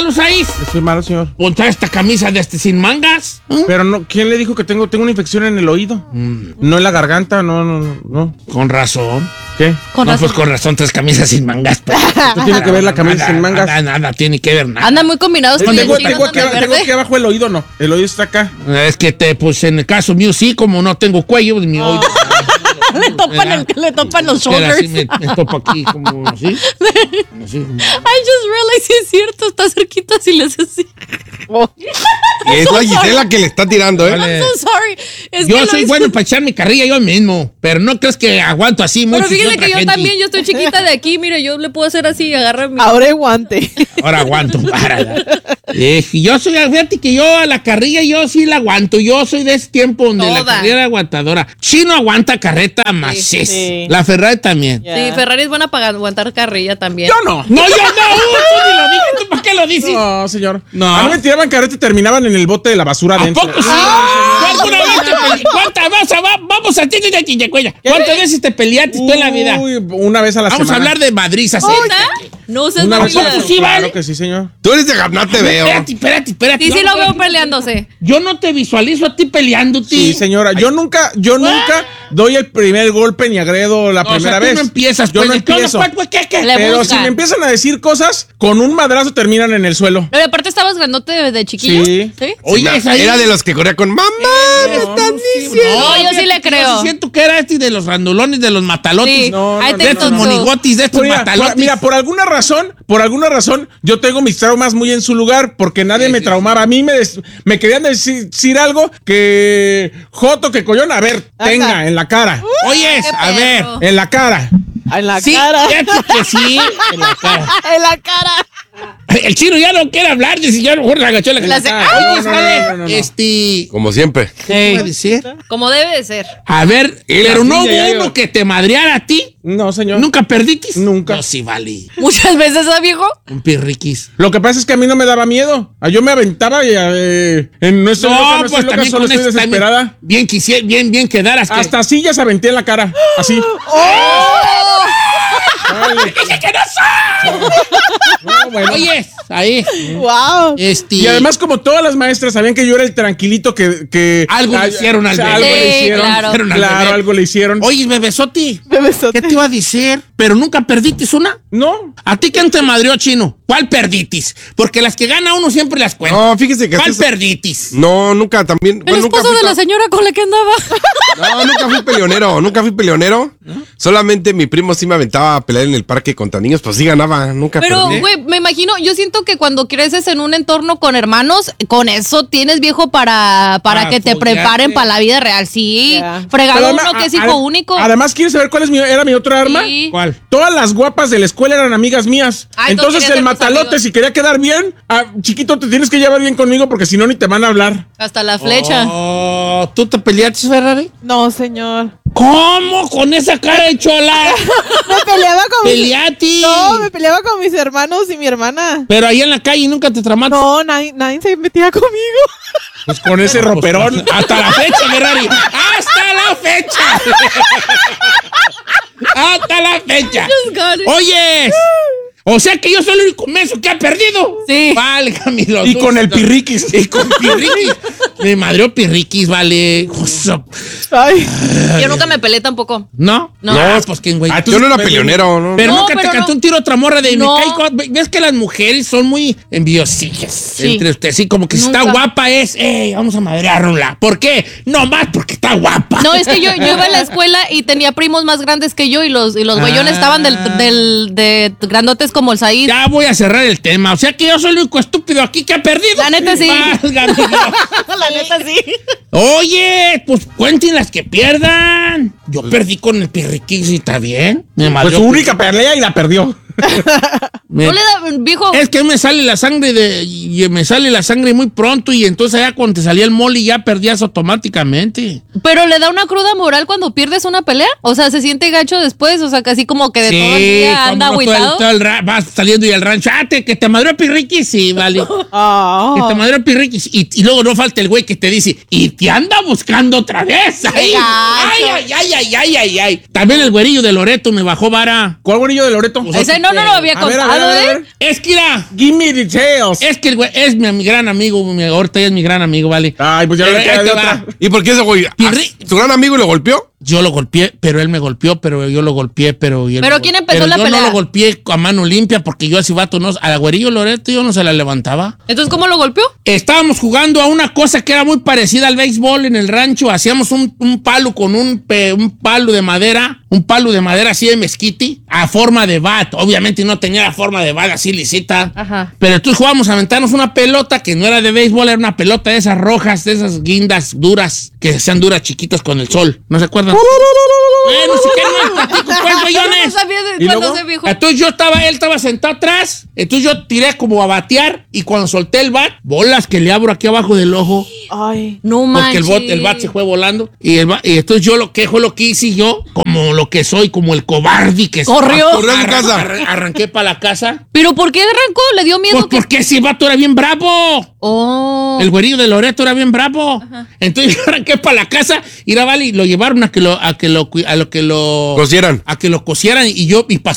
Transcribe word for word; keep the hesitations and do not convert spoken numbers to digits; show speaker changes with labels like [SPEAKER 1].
[SPEAKER 1] malo, Saiz?
[SPEAKER 2] Estoy malo, señor.
[SPEAKER 1] Ponte esta camisa de este sin mangas. ¿Eh?
[SPEAKER 2] Pero no, ¿quién le dijo que tengo, tengo una infección en el oído? Mm. No en la garganta, no, no, no.
[SPEAKER 1] Con razón.
[SPEAKER 2] ¿Qué?
[SPEAKER 1] Con no, razón. Pues con razón, tres camisas sin mangas.
[SPEAKER 2] Pues. ¿Qué tiene que ver la camisa
[SPEAKER 1] nada,
[SPEAKER 2] sin mangas?
[SPEAKER 1] Nada, nada, tiene que ver nada.
[SPEAKER 3] Andan muy combinados con
[SPEAKER 2] tengo,
[SPEAKER 3] el
[SPEAKER 2] tengo, tengo, tengo aquí abajo el oído, no. El oído está acá.
[SPEAKER 1] Es que te, pues en el caso mío sí, como no tengo cuello, mi oh. oído.
[SPEAKER 3] le, topan el, le topan los shoulders.
[SPEAKER 1] Así me, me topo aquí, como así. así.
[SPEAKER 3] I just realized, sí es cierto, está cerquita si le haces así.
[SPEAKER 4] Oh. Y es so la Gisela sorry. que le está tirando, ¿eh?
[SPEAKER 3] I'm so sorry. Es
[SPEAKER 1] yo
[SPEAKER 3] que
[SPEAKER 1] soy bueno para echar mi carrilla yo mismo, pero no crees que aguanto así mucho.
[SPEAKER 3] Pero fíjate que yo
[SPEAKER 1] gente.
[SPEAKER 3] también, yo estoy chiquita de aquí, mire, yo le puedo hacer así y agarrar mi...
[SPEAKER 5] Ahora aguante.
[SPEAKER 1] Ahora aguanto, para. Eh, yo soy, fíjate que yo a la carrilla yo sí la aguanto, yo soy de ese tiempo donde Toda. la carrilla era aguantadora. Chino aguanta carreta maciz. Sí, sí. La Ferrari también.
[SPEAKER 3] Yeah. Sí, Ferrari es buena para aguantar carrilla también.
[SPEAKER 2] Yo no.
[SPEAKER 1] No, yo no. Tú ni lo dije, ¿tú para qué lo dices?
[SPEAKER 2] No, señor.
[SPEAKER 1] No.
[SPEAKER 2] A mí me tiraban carreta y terminaban en el bote de la basura
[SPEAKER 1] ¿A
[SPEAKER 2] adentro.
[SPEAKER 1] poco sí? Ah, ¿Alguna vez te peleaste? ¿Cuántas veces? Vamos a ti, ¿cuántas veces te peleaste tú en la vida?
[SPEAKER 2] Uy, una vez a la
[SPEAKER 1] Vamos
[SPEAKER 2] semana.
[SPEAKER 1] Vamos a hablar de madrizas.
[SPEAKER 3] No sé.
[SPEAKER 2] Una vez a la
[SPEAKER 1] semana. Sí, vale.
[SPEAKER 2] Claro que sí, señor.
[SPEAKER 4] Tú eres de ganar, te veo.
[SPEAKER 1] Espérate, espérate, espérate.
[SPEAKER 3] Sí, sí lo veo peleándose.
[SPEAKER 1] Yo no te visualizo a ti peleándote.
[SPEAKER 2] Sí, señora. Yo nunca, yo nunca doy el primer golpe ni agredo la
[SPEAKER 1] no,
[SPEAKER 2] primera
[SPEAKER 1] o sea, tú
[SPEAKER 2] vez.
[SPEAKER 1] no empiezas.
[SPEAKER 2] Yo
[SPEAKER 1] pues,
[SPEAKER 2] no empiezo.
[SPEAKER 1] No, pues, ¿qué, qué?
[SPEAKER 2] Pero buscan. Si me empiezan a decir cosas, con un madrazo terminan en el suelo.
[SPEAKER 3] Pero aparte estabas grandote de, de chiquillo.
[SPEAKER 2] Sí.
[SPEAKER 3] ¿Sí?
[SPEAKER 4] Oye, sí, no, era de los que corría con mamá.
[SPEAKER 3] Eh,
[SPEAKER 4] ¿Me están diciendo?
[SPEAKER 3] No, yo sí le creo.
[SPEAKER 1] Yo siento que era este de los randulones, de los matalotes.
[SPEAKER 3] Sí.
[SPEAKER 2] No, no,
[SPEAKER 3] Ahí
[SPEAKER 2] no,
[SPEAKER 3] te
[SPEAKER 1] de estos
[SPEAKER 2] no, no.
[SPEAKER 1] monigotis, de estos
[SPEAKER 2] Mira,
[SPEAKER 1] matalotes.
[SPEAKER 2] Por, mira, por alguna razón, por alguna razón, yo tengo mis traumas muy en su lugar, porque nadie sí, me sí, traumaba. A mí me, des, me querían decir, decir algo que Joto, que collón, a ver, Acá. tenga en la cara.
[SPEAKER 3] Uh,
[SPEAKER 1] Oyes, a ver.
[SPEAKER 2] En la cara.
[SPEAKER 5] En la
[SPEAKER 1] sí,
[SPEAKER 5] cara.
[SPEAKER 1] Que sí, en la cara.
[SPEAKER 5] En la cara.
[SPEAKER 1] El chino ya no quiere hablar, dice, ya mejor le agachó la cara. Oye,
[SPEAKER 2] no, no, no, no, no.
[SPEAKER 1] este...
[SPEAKER 4] Como siempre.
[SPEAKER 1] ¿Qué puede decir?
[SPEAKER 3] Como debe de ser.
[SPEAKER 1] A ver,
[SPEAKER 4] Y
[SPEAKER 1] pero no
[SPEAKER 4] hubo
[SPEAKER 1] hubo uno que te madreara a ti.
[SPEAKER 2] No, señor.
[SPEAKER 1] ¿Nunca perditis?
[SPEAKER 2] Nunca.
[SPEAKER 1] No, sí, vale.
[SPEAKER 3] Muchas veces, ¿ah, viejo?
[SPEAKER 1] Un pirriquis.
[SPEAKER 2] Lo que pasa es que a mí no me daba miedo. Yo me aventaba y eh, en nuestro
[SPEAKER 1] no,
[SPEAKER 2] loca, no
[SPEAKER 1] pues
[SPEAKER 2] loca,
[SPEAKER 1] también
[SPEAKER 2] solo
[SPEAKER 1] con
[SPEAKER 2] estoy
[SPEAKER 1] eso
[SPEAKER 2] desesperada.
[SPEAKER 1] También, bien quisiera, bien, bien quedaras. Que...
[SPEAKER 2] Hasta sillas aventé en la cara. Así.
[SPEAKER 3] ¡Oh!
[SPEAKER 1] ¡Dije que no soy!
[SPEAKER 2] No, bueno.
[SPEAKER 1] Oye, ahí.
[SPEAKER 5] Wow.
[SPEAKER 1] Este...
[SPEAKER 2] Y además, como todas las maestras sabían que yo era el tranquilito que... que
[SPEAKER 1] algo le hicieron al
[SPEAKER 2] o sea,
[SPEAKER 1] bebé.
[SPEAKER 2] Algo
[SPEAKER 3] Sí,
[SPEAKER 2] le hicieron.
[SPEAKER 3] claro.
[SPEAKER 2] Claro,
[SPEAKER 1] Claro,
[SPEAKER 2] algo le hicieron.
[SPEAKER 1] Oye, bebesote.
[SPEAKER 5] Bebesote.
[SPEAKER 1] ¿Qué te iba a decir? Pero nunca perditis una.
[SPEAKER 2] No.
[SPEAKER 1] ¿A ti quién te madrió, chino? ¿Cuál perditis? Porque las que gana uno siempre las cuenta.
[SPEAKER 4] No, fíjese que...
[SPEAKER 1] ¿Cuál
[SPEAKER 4] es...
[SPEAKER 1] perditis?
[SPEAKER 4] No, nunca también...
[SPEAKER 3] El
[SPEAKER 4] bueno,
[SPEAKER 3] esposo
[SPEAKER 4] nunca
[SPEAKER 3] de la señora con la que andaba.
[SPEAKER 4] No, nunca fui peleonero, nunca fui peleonero. ¿No? Solamente mi primo sí me aventaba a pelear en el parque contra niños, pues sí ganaba, nunca
[SPEAKER 3] Pero,
[SPEAKER 4] perdí.
[SPEAKER 3] güey, me imagino, yo siento que cuando creces en un entorno con hermanos, con eso tienes, viejo, para, para
[SPEAKER 1] Ah,
[SPEAKER 3] que te
[SPEAKER 1] follarte.
[SPEAKER 3] preparen para la vida real. Sí,
[SPEAKER 5] Yeah.
[SPEAKER 3] fregado
[SPEAKER 2] Pero
[SPEAKER 3] uno
[SPEAKER 2] además,
[SPEAKER 3] que es
[SPEAKER 2] a-
[SPEAKER 3] hijo
[SPEAKER 2] a-
[SPEAKER 3] único.
[SPEAKER 2] Además, ¿quieres saber cuál es mi, era mi otra arma?
[SPEAKER 3] Sí.
[SPEAKER 1] ¿Cuál?
[SPEAKER 2] Todas las guapas de la escuela eran amigas mías.
[SPEAKER 3] Ay, tú
[SPEAKER 2] Entonces
[SPEAKER 3] querías
[SPEAKER 2] el
[SPEAKER 3] ser mis
[SPEAKER 2] matalote,
[SPEAKER 3] amigos.
[SPEAKER 2] si quería quedar bien, ah, chiquito, te tienes que llevar bien conmigo porque si no ni te van a hablar.
[SPEAKER 3] Hasta la flecha.
[SPEAKER 1] Oh, ¿tú te peleaste, Ferrari?
[SPEAKER 5] No, señor.
[SPEAKER 1] ¿Cómo? ¿Con esa cara de chola?
[SPEAKER 5] Me peleaba con mis...
[SPEAKER 1] ¡Peleati!
[SPEAKER 5] No, me peleaba con mis hermanos y mi hermana.
[SPEAKER 1] Pero ahí en la calle nunca te tramaste.
[SPEAKER 5] No, nadie, nadie se metía conmigo.
[SPEAKER 2] Pues con ese roperón.
[SPEAKER 1] Hasta la fecha, Ferrari. ¡Hasta la fecha! ¡Hasta la fecha!
[SPEAKER 3] Just got it.
[SPEAKER 1] Oye, o sea que yo soy el único menso que ha perdido.
[SPEAKER 3] Sí.
[SPEAKER 1] Vale, Camilo.
[SPEAKER 2] Y con el pirriquis.
[SPEAKER 1] Y con pirriquis. Me madreó pirriquis, vale.
[SPEAKER 5] Ay.
[SPEAKER 3] Yo nunca me peleé tampoco.
[SPEAKER 1] ¿No?
[SPEAKER 3] No.
[SPEAKER 1] No, pues quién, güey.
[SPEAKER 2] Ah, tú
[SPEAKER 4] Yo no
[SPEAKER 2] sí,
[SPEAKER 4] era
[SPEAKER 2] pero-
[SPEAKER 4] peleonero, ¿no?
[SPEAKER 1] Pero
[SPEAKER 3] No,
[SPEAKER 1] nunca
[SPEAKER 3] pero
[SPEAKER 1] te cantó
[SPEAKER 3] no.
[SPEAKER 1] un tiro otra morra de
[SPEAKER 3] No.
[SPEAKER 1] me cae co- ves que las mujeres son muy enviosillas
[SPEAKER 3] Sí.
[SPEAKER 1] entre ustedes, sí, como que si está
[SPEAKER 3] Nunca.
[SPEAKER 1] guapa es, ey, vamos a madrearla. ¿Por qué? No más porque está guapa.
[SPEAKER 3] No, es que yo, yo iba a la escuela y tenía primos más grandes que yo y los, y los güeyones
[SPEAKER 1] Ah.
[SPEAKER 3] estaban del, del, de grandotes como el Said.
[SPEAKER 1] Ya voy a cerrar el tema. O sea que yo soy el único estúpido aquí que ha perdido.
[SPEAKER 3] La neta, sí.
[SPEAKER 1] Válgame Dios.
[SPEAKER 3] La neta, sí.
[SPEAKER 1] Oye, pues cuenten las que pierdan. Yo perdí con el pirriquis y está bien. Me
[SPEAKER 2] Pues
[SPEAKER 1] madreó
[SPEAKER 2] su única pelea y la perdió.
[SPEAKER 1] Me-
[SPEAKER 3] No le da, viejo.
[SPEAKER 1] Es que me sale la sangre de y me sale la sangre muy pronto y entonces allá cuando te salía el mole ya perdías automáticamente.
[SPEAKER 3] Pero le da una cruda moral cuando pierdes una pelea. O sea, se siente gacho después. O sea, casi como que de
[SPEAKER 1] Sí,
[SPEAKER 3] todo el día anda
[SPEAKER 1] como todo el-
[SPEAKER 3] agüitado.
[SPEAKER 1] todo el ra- vas saliendo y al rancho, ah, te- que te madreó pirriquis, sí, vale.
[SPEAKER 5] Oh.
[SPEAKER 1] Que te madreó pirriquis y, y luego no falta el güey que te dice, y te anda buscando otra vez. Ay, ay,
[SPEAKER 3] gacho.
[SPEAKER 1] ay, ay, ay, ay, ay, ay. También el güerillo de Loreto me bajó vara.
[SPEAKER 2] ¿Cuál güerillo de Loreto?
[SPEAKER 3] Ese no, no lo había
[SPEAKER 2] A ver, a
[SPEAKER 3] contado,
[SPEAKER 2] ver, a ver, a
[SPEAKER 3] ¿eh?
[SPEAKER 2] ver.
[SPEAKER 1] Es que era.
[SPEAKER 2] Give me details.
[SPEAKER 1] Es que el güey es mi, mi gran amigo, mi, ahorita ya es mi gran amigo, ¿vale?
[SPEAKER 2] Ay, pues ya
[SPEAKER 1] Pero
[SPEAKER 2] le queda
[SPEAKER 1] ahí
[SPEAKER 2] de
[SPEAKER 1] te
[SPEAKER 2] otra.
[SPEAKER 1] va.
[SPEAKER 4] ¿Y por qué ese güey?
[SPEAKER 1] Pirri-
[SPEAKER 4] ¿Tu gran amigo lo golpeó?
[SPEAKER 1] Yo lo golpeé, pero él me golpeó, pero yo lo golpeé, pero... y él
[SPEAKER 3] ¿Pero
[SPEAKER 1] me
[SPEAKER 3] quién
[SPEAKER 1] gol-
[SPEAKER 3] empezó
[SPEAKER 1] pero
[SPEAKER 3] la
[SPEAKER 1] yo
[SPEAKER 3] pelea?
[SPEAKER 1] no lo golpeé a mano limpia porque yo a ese vato no... A la güerillo Loreto yo no se la levantaba.
[SPEAKER 3] Entonces, ¿cómo lo golpeó?
[SPEAKER 1] Estábamos jugando a una cosa que era muy parecida al béisbol en el rancho. Hacíamos un, un palo con un, pe- un palo de madera, un palo de madera así de mezquite, a forma de bat. Obviamente no tenía la forma de bat así lisita.
[SPEAKER 3] Ajá.
[SPEAKER 1] Pero entonces jugábamos a aventarnos una pelota que no era de béisbol, era una pelota de esas rojas, de esas guindas duras, que sean duras chiquitas con el sol. ¿No se acuerdan? Bueno, si quieren, les platico, pues,
[SPEAKER 3] No
[SPEAKER 1] güeyones.
[SPEAKER 3] sabía de
[SPEAKER 2] ¿Y
[SPEAKER 3] cuándo
[SPEAKER 2] luego?
[SPEAKER 3] se viejo.
[SPEAKER 1] Entonces yo estaba, él estaba sentado atrás, entonces yo tiré como a batear y cuando solté el bat, bolas que le abro aquí abajo del ojo,
[SPEAKER 5] Ay.
[SPEAKER 3] No
[SPEAKER 1] porque el,
[SPEAKER 3] manches.
[SPEAKER 1] bot, el bat se fue volando y, el ba- y entonces yo lo que fue lo que hice yo, como lo que soy, como el cobarde que
[SPEAKER 3] Corrió.
[SPEAKER 4] Corrió a su casa.
[SPEAKER 1] arran- arranqué para la casa.
[SPEAKER 3] ¿Pero por qué arrancó? ¿Le dio miedo?
[SPEAKER 1] Pues
[SPEAKER 3] que...
[SPEAKER 1] porque ese vato era bien bravo.
[SPEAKER 3] Oh.
[SPEAKER 1] El güerillo de Loreto era bien bravo. Entonces yo arranqué para la casa y era vale, y lo llevaron a que lo, a que lo, cui- a lo que lo
[SPEAKER 4] Cosieran.
[SPEAKER 1] a que lo cosieran y yo y para